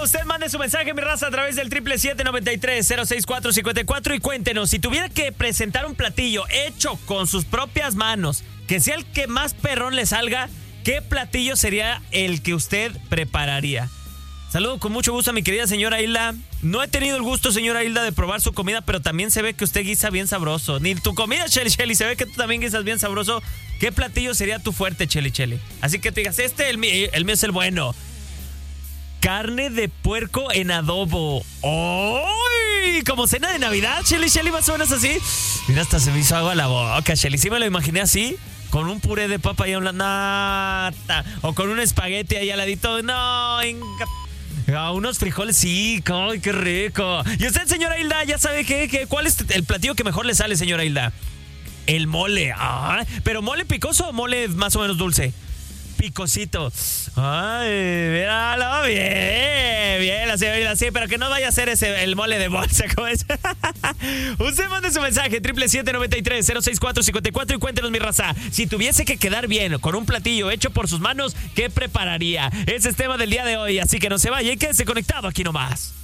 Usted mande su mensaje, mi raza, a través del 777-93-064-54 y cuéntenos, si tuviera que presentar un platillo hecho con sus propias manos, que sea el que más perrón le salga, ¿qué platillo sería el que usted prepararía? Saludo con mucho gusto a mi querida señora Hilda. No he tenido el gusto, señora Hilda, de probar su comida, pero también se ve que usted guisa bien sabroso. Ni tu comida, Cheli, se ve que tú también guisas bien sabroso. ¿Qué platillo sería tu fuerte, Cheli? Así que te digas, el mío es el bueno. Carne de puerco en adobo. ¡Ay! Como cena de Navidad, Cheli, más o menos así. Mira, hasta se me hizo agua a la boca, Cheli. Sí me lo imaginé así, con un puré de papa ahí a una nata, o con un espagueti ahí al ladito. No, unos frijoles, sí, ¡ay, qué rico! Y usted, señora Hilda, ya sabe ¿cuál es el platillo que mejor le sale, señora Hilda? El mole. ¿Pero mole picoso o mole más o menos dulce? Picosito. Ay, míralo, bien, así, pero que no vaya a ser el mole de bolsa, como es. Usted mande su mensaje, 777-93-064-54 y cuéntenos, mi raza, si tuviese que quedar bien con un platillo hecho por sus manos, ¿qué prepararía? Ese es tema del día de hoy, así que no se vaya y quédese conectado aquí nomás.